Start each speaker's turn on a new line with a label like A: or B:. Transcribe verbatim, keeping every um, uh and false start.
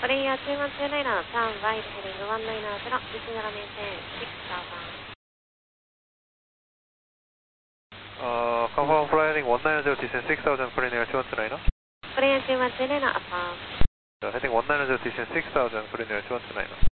A: Korea two one two niner, turn right heading one nine zero, 이십칠 maintain six thousand.
B: Uh, confirm flying one nine zero, descend six thousand, Korea two one two niner.
A: Korea two one two niner, affirm.
B: Uh, heading one nine zero, descend six thousand, Korea two one two niner.